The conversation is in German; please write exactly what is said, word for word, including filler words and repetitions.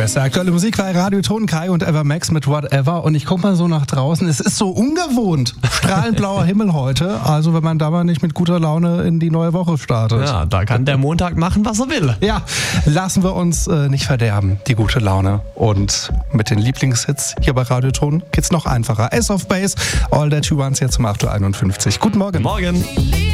Beste aktuelle Musik bei Radio Ton, Kai und Eva Max mit Whatever. Und ich guck mal so nach draußen. Es ist so ungewohnt. Strahlend blauer Himmel heute. Also wenn man da mal nicht mit guter Laune in die neue Woche startet. Ja, da kann der Montag machen, was er will. Ja, lassen wir uns äh, nicht verderben, die gute Laune. Und mit den Lieblingshits hier bei Radio Ton geht's noch einfacher. Ace of Base, All That You Want jetzt um acht Uhr einundfünfzig. Guten Morgen. Morgen.